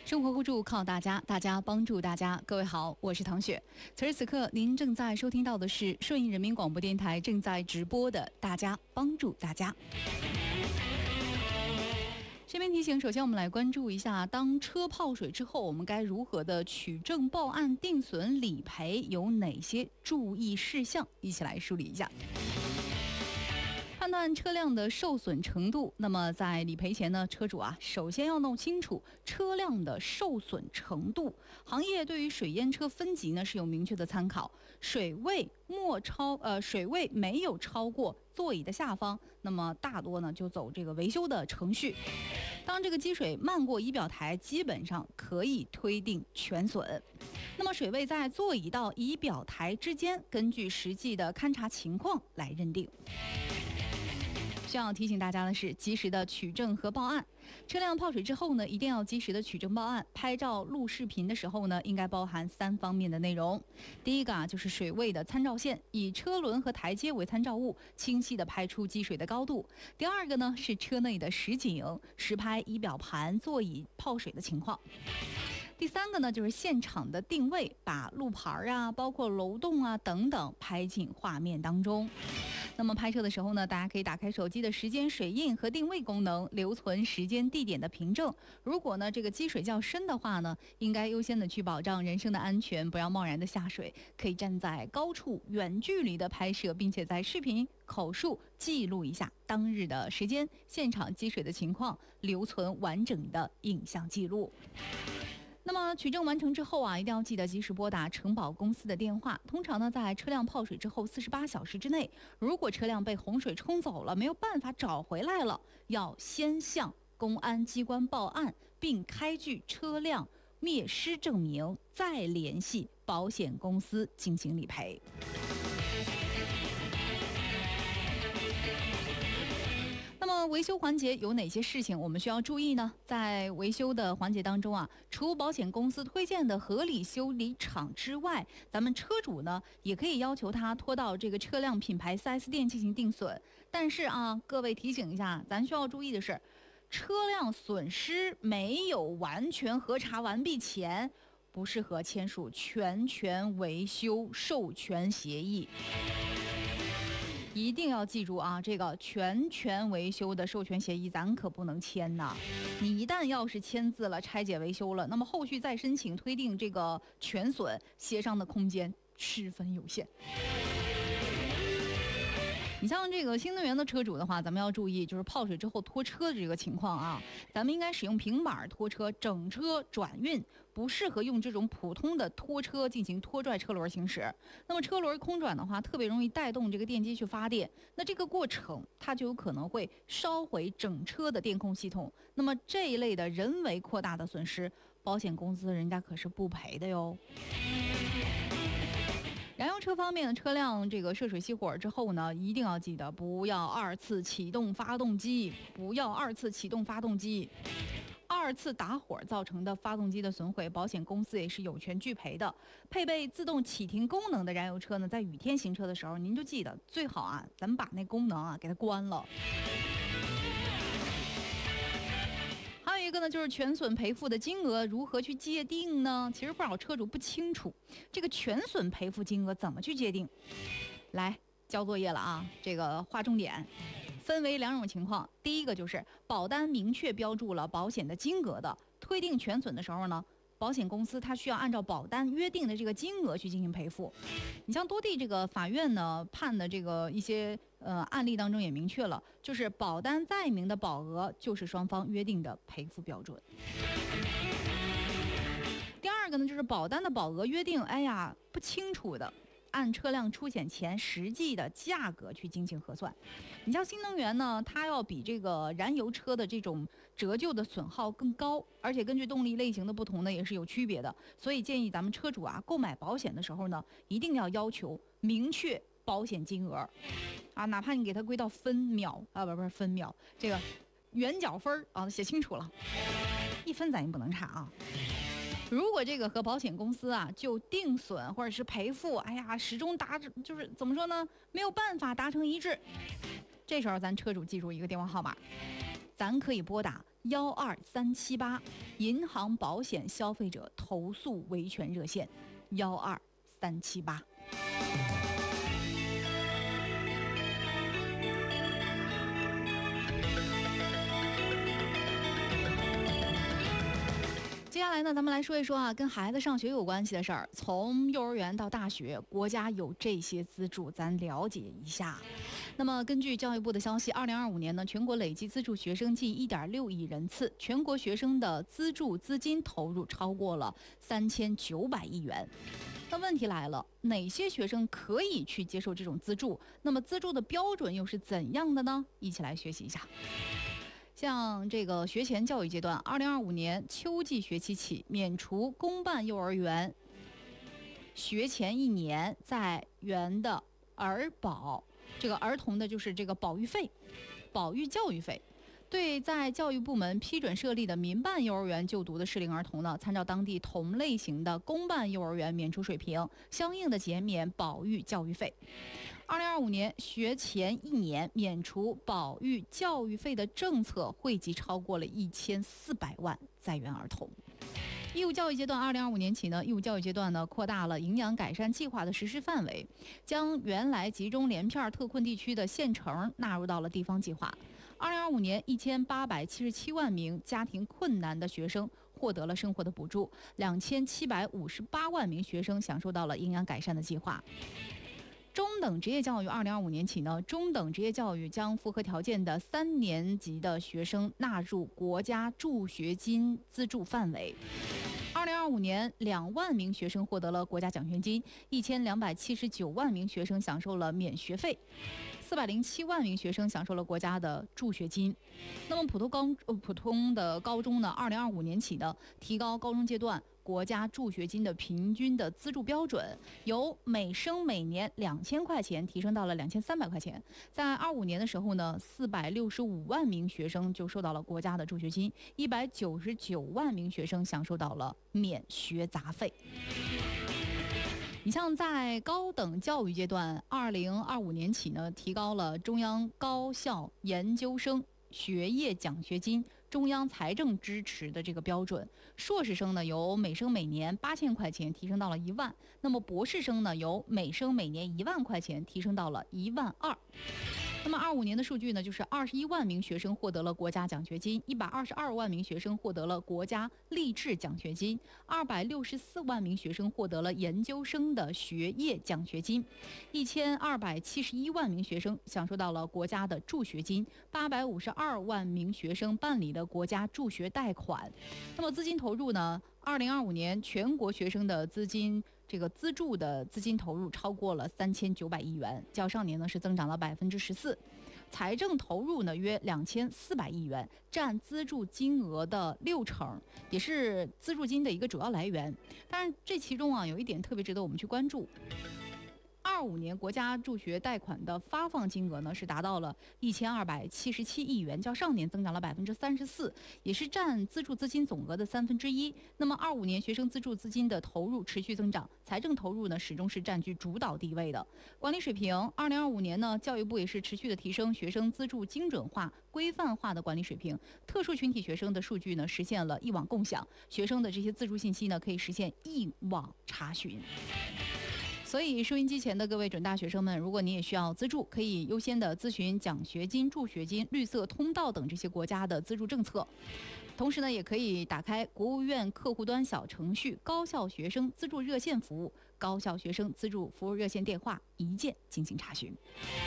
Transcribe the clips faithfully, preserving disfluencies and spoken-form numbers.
生活互助靠大家，大家帮助大家。各位好，我是唐雪。此时此刻，您正在收听到的是顺义人民广播电台正在直播的《大家帮助大家》。这边提醒，首先我们来关注一下，当车泡水之后，我们该如何的取证报案、定损、理赔，有哪些注意事项？一起来梳理一下。判断车辆的受损程度，那么在理赔前呢，车主啊，首先要弄清楚车辆的受损程度。行业对于水淹车分级呢是有明确的参考，水位莫超呃水位没有超过座椅的下方，那么大多呢就走这个维修的程序。当这个积水漫过仪表台，基本上可以推定全损。那么水位在座椅到仪表台之间，根据实际的勘察情况来认定。需要提醒大家的是，及时的取证和报案。车辆泡水之后呢，一定要及时的取证报案。拍照录视频的时候呢，应该包含三方面的内容。第一个啊，就是水位的参照线，以车轮和台阶为参照物，清晰的拍出积水的高度。第二个呢，是车内的实景，实拍仪表盘、座椅泡水的情况。第三个呢，就是现场的定位，把路牌啊，包括楼栋啊等等拍进画面当中。那么拍摄的时候呢，大家可以打开手机的时间水印和定位功能，留存时间地点的凭证。如果呢这个积水较深的话呢，应该优先的去保障人身的安全，不要贸然的下水。可以站在高处远距离的拍摄，并且在视频口述记录一下当日的时间、现场积水的情况，留存完整的影像记录。那么取证完成之后啊，一定要记得及时拨打承保公司的电话。通常呢，在车辆泡水之后四十八小时之内，如果车辆被洪水冲走了，没有办法找回来了，要先向公安机关报案，并开具车辆灭失证明，再联系保险公司进行理赔。那么维修环节有哪些事情我们需要注意呢？在维修的环节当中啊，除保险公司推荐的合理修理厂之外，咱们车主呢也可以要求他拖到这个车辆品牌 四 S 店进行定损。但是啊，各位提醒一下，咱需要注意的是，车辆损失没有完全核查完毕前，不适合签署全权维修授权协议。一定要记住啊，这个全权维修的授权协议咱可不能签呐。你一旦要是签字了，拆解维修了，那么后续再申请推定这个全损，协商的空间十分有限。你像这个新能源的车主的话，咱们要注意，就是泡水之后拖车的这个情况啊，咱们应该使用平板拖车，整车转运，不适合用这种普通的拖车进行拖拽车轮行驶。那么车轮空转的话，特别容易带动这个电机去发电，那这个过程它就有可能会烧毁整车的电控系统。那么这一类的人为扩大的损失，保险公司人家可是不赔的哟。燃油车方面的车辆这个涉水熄火之后呢，一定要记得不要二次启动发动机，不要二次启动发动机。二次打火造成的发动机的损毁，保险公司也是有权拒赔的。配备自动启停功能的燃油车呢，在雨天行车的时候，您就记得最好啊，咱们把那功能啊给它关了。还有一个呢，就是全损赔付的金额如何去界定呢？其实不少车主不清楚这个全损赔付金额怎么去界定。来，交作业了啊，这个划重点，分为两种情况。第一个就是保单明确标注了保险的金额的，推定全损的时候呢，保险公司它需要按照保单约定的这个金额去进行赔付。你像多地这个法院呢判的这个一些呃案例当中也明确了，就是保单载明的保额就是双方约定的赔付标准。第二个呢，就是保单的保额约定，哎呀不清楚的，按车辆出险前实际的价格去进行核算。你像新能源呢，它要比这个燃油车的这种折旧的损耗更高，而且根据动力类型的不同呢，也是有区别的。所以建议咱们车主啊，购买保险的时候呢，一定要要求明确保险金额啊，哪怕你给它归到分秒啊，不不是分秒，这个元角分啊，写清楚了，一分咱也不能差啊。如果这个和保险公司啊就定损或者是赔付，哎呀，始终达就是怎么说呢，没有办法达成一致，这时候咱车主记住一个电话号码，咱可以拨打幺二三七八，银行保险消费者投诉维权热线幺二三七八。接下来呢，咱们来说一说啊，跟孩子上学有关系的事儿。从幼儿园到大学，国家有这些资助，咱了解一下。那么，根据教育部的消息，二零二五年呢，全国累计资助学生近一点六亿人次，全国学生的资助资金投入超过了三千九百亿元。那问题来了，哪些学生可以去接受这种资助？那么，资助的标准又是怎样的呢？一起来学习一下。像这个学前教育阶段，二零二五年秋季学期起，免除公办幼儿园学前一年在园的儿保，这个儿童的就是这个保育费、保育教育费。对在教育部门批准设立的民办幼儿园就读的适龄儿童呢，参照当地同类型的公办幼儿园免除水平，相应的减免保育教育费。二零二五年学前一年免除保育教育费的政策惠及超过了一千四百万在园儿童。义务教育阶段，二零二五年起呢，义务教育阶段呢扩大了营养改善计划的实施范围，将原来集中连片特困地区的县城纳入到了地方计划。二零二五年，一千八百七十七万名家庭困难的学生获得了生活的补助，两千七百五十八万名学生享受到了营养改善的计划。中等职业教育，二零二五年起呢，中等职业教育将符合条件的三年级的学生纳入国家助学金资助范围。二零二五年，两万名学生获得了国家奖学金，一千两百七十九万名学生享受了免学费，四百零七万名学生享受了国家的助学金。那么普通高呃普通的高中呢，二零二五年起呢，提高高中阶段国家助学金的平均的资助标准，由每生每年两千块钱提升到了两千三百块钱。在二五年的时候呢，四百六十五万名学生就受到了国家的助学金，一百九十九万名学生享受到了免学杂费。你像在高等教育阶段，二零二五年起呢，提高了中央高校研究生学业奖学金中央财政支持的这个标准，硕士生呢由每生每年八千块钱提升到了一万，那么博士生呢由每生每年一万块钱提升到了一万二。那么二五年的数据呢，就是二十一万名学生获得了国家奖学金，一百二十二万名学生获得了国家励志奖学金，二百六十四万名学生获得了研究生的学业奖学金，一千二百七十一万名学生享受到了国家的助学金，八百五十二万名学生办理了国家助学贷款。那么资金投入呢？二零二五年全国学生的资金这个资助的资金投入超过了三千九百亿元，较上年呢是增长了百分之十四。财政投入呢约两千四百亿元，占资助金额的六成，也是资助金的一个主要来源。当然，这其中啊有一点特别值得我们去关注。二五年国家助学贷款的发放金额呢是达到了一千二百七十七亿元，较上年增长了百分之三十四，也是占资助资金总额的三分之一。那么二五年学生资助资金的投入持续增长，财政投入呢始终是占据主导地位的。管理水平，二零二五年呢，教育部也是持续的提升学生资助精准化、规范化的管理水平。特殊群体学生的数据呢实现了一网共享，学生的这些资助信息呢可以实现一网查询。所以收音机前的各位准大学生们，如果你也需要资助，可以优先的咨询奖学金、助学金、绿色通道等这些国家的资助政策。同时呢，也可以打开国务院客户端小程序高校学生资助热线服务、高校学生资助服务热线电话，一键进行查询。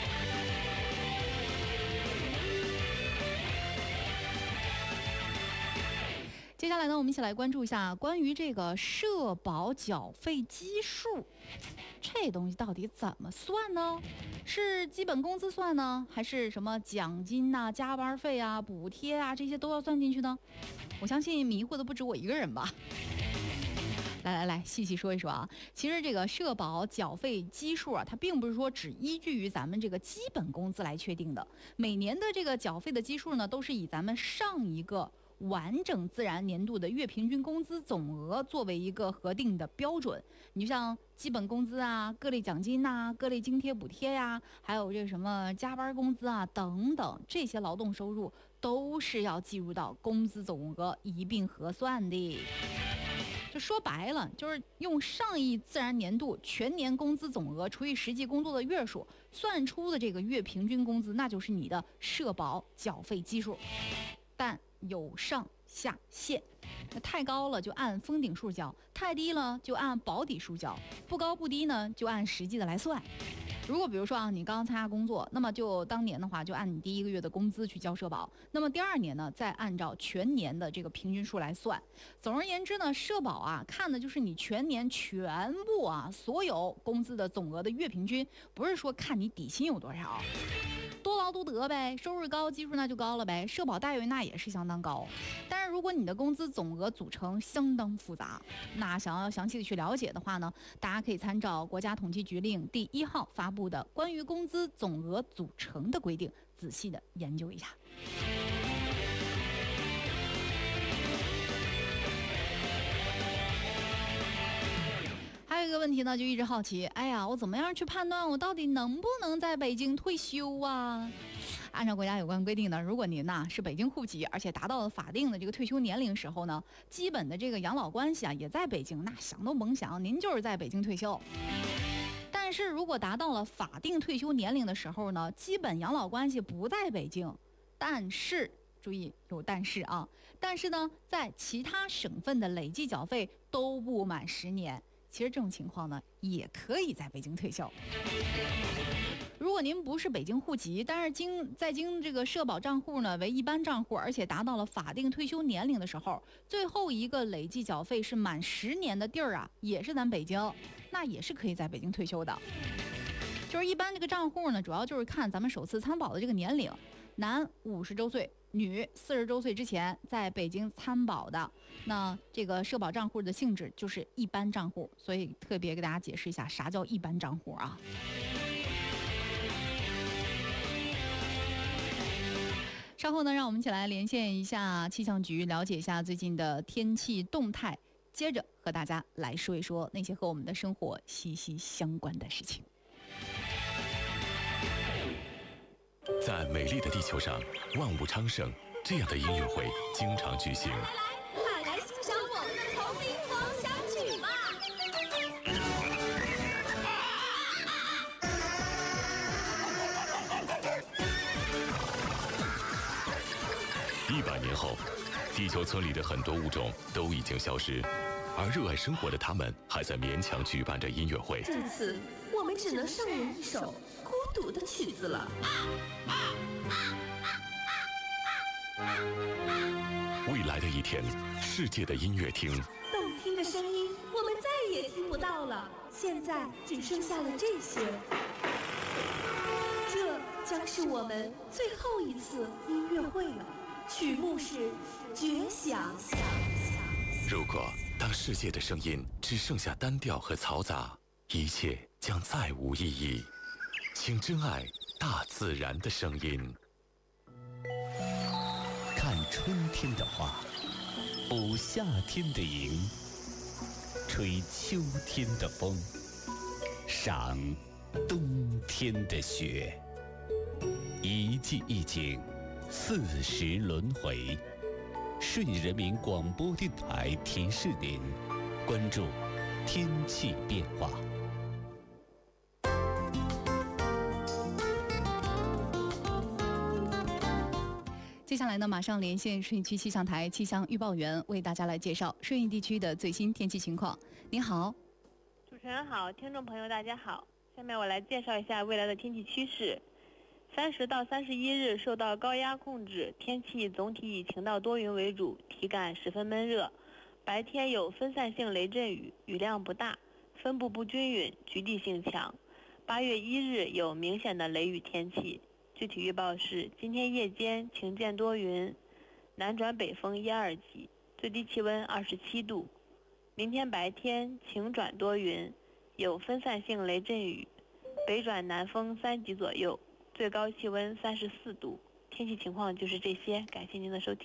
接下来呢，我们一起来关注一下关于这个社保缴费基数，这东西到底怎么算呢？是基本工资算呢，还是什么奖金呐、啊、加班费啊、补贴啊这些都要算进去呢？我相信迷惑的不止我一个人吧。来来来，细细说一说啊。其实这个社保缴费基数啊，它并不是说只依据于咱们这个基本工资来确定的。每年的这个缴费的基数呢，都是以咱们上一个完整自然年度的月平均工资总额作为一个核定的标准。你就像基本工资啊、各类奖金呐、各类津贴补贴呀，还有这什么加班工资啊等等，这些劳动收入都是要计入到工资总额一并核算的。就说白了，就是用上一自然年度全年工资总额除以实际工作的月数，算出的这个月平均工资，那就是你的社保缴费基数。但有上下限，那太高了就按封顶数交，太低了就按保底数交，不高不低呢就按实际的来算。如果比如说啊，你刚刚参加工作，那么就当年的话，就按你第一个月的工资去交社保。那么第二年呢，再按照全年的这个平均数来算。总而言之呢，社保啊，看的就是你全年全部啊所有工资的总额的月平均，不是说看你底薪有多少。多劳多得呗，收入高基数那就高了呗，社保待遇那也是相当高。但是如果你的工资总额组成相当复杂，那想要详细的去了解的话呢，大家可以参照国家统计局令第一号发布的关于工资总额组成的规定，仔细的研究一下。还有一个问题呢，就一直好奇，哎呀，我怎么样去判断我到底能不能在北京退休啊？按照国家有关规定呢，如果您呐是北京户籍，而且达到了法定的这个退休年龄时候呢，基本的这个养老关系啊也在北京，那想都甭想，您就是在北京退休。但是如果达到了法定退休年龄的时候呢，基本养老关系不在北京，但是注意有但是啊，但是呢，在其他省份的累计缴费都不满十年。其实这种情况呢，也可以在北京退休。如果您不是北京户籍，但是经在经这个社保账户呢为一般账户，而且达到了法定退休年龄的时候，最后一个累计缴费是满十年的地儿啊，也是咱北京，那也是可以在北京退休的。就是一般这个账户呢，主要就是看咱们首次参保的这个年龄，男五十周岁。女四十周岁之前在北京参保的，那这个社保账户的性质就是一般账户，所以特别给大家解释一下啥叫一般账户啊。稍后呢，让我们一起来连线一下气象局，了解一下最近的天气动态，接着和大家来说一说那些和我们的生活息息相关的事情。 在美丽的地球上，万物昌盛，这样的音乐会经常举行。 来来，快来欣赏我们的丛林狂想曲吧！ 一百年后，地球村里的很多物种都已经消失，而热爱生活的他们还在勉强举办着音乐会。 这次我们只能上演一首孤独的曲子了。 未来的一天，世界的音乐厅， 动听的声音我们再也听不到了，现在只剩下了这些。这将是我们最后一次音乐会了，曲目是《绝响》。 如果当世界的声音只剩下单调和嘈杂，一切将再无意义。请珍爱大自然的声音。 看春天的花，捕夏天的萤，吹秋天的风，赏冬天的雪。一季一景，四时轮回。顺义人民广播电台提示您，关注天气变化。 接下来呢，马上连线顺义区气象台气象预报员，为大家来介绍顺义地区的最新天气情况。您好， 主持人好，听众朋友大家好。下面我来介绍一下未来的天气趋势。三十到三十一日受到高压控制，天气总体以晴到多云为主，体感十分闷热。白天有分散性雷阵雨，雨量不大，分布不均匀，局地性强。八月一日有明显的雷雨天气。具体预报是：今天夜间晴间多云，南转北风一二级，最低气温二十七度。明天白天晴转多云，有分散性雷阵雨，北转南风三级左右，最高气温三十四度。天气情况就是这些，感谢您的收听。